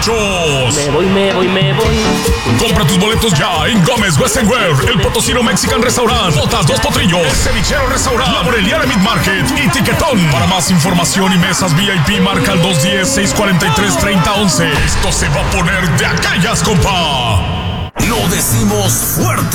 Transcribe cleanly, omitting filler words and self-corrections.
borrachos. Me voy. Compra tus boletos ya en Gómez Western Wear, El Potosino Mexican Restaurant, Botas Dos Potrillos, El Cevichero Restaurant, La Moreliana Meat Market y Tiquetón. Para más información y mesas VIP, marca al 210-643-3011. Esto se va a poner de aquellas, compa. Lo decimos fuerte.